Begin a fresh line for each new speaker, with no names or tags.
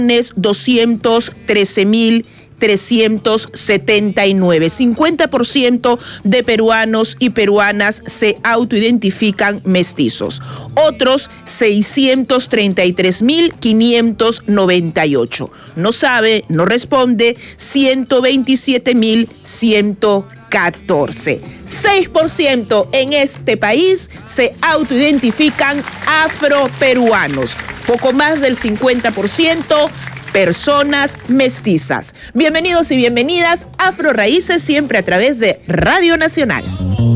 213.379. 50% de peruanos y peruanas se autoidentifican mestizos. Otros 633.598. No sabe, no responde 127.114. 6% en este país se autoidentifican afroperuanos. Poco más del 50% personas mestizas. Bienvenidos y bienvenidas a Afro Raíces, siempre a través de Radio Nacional.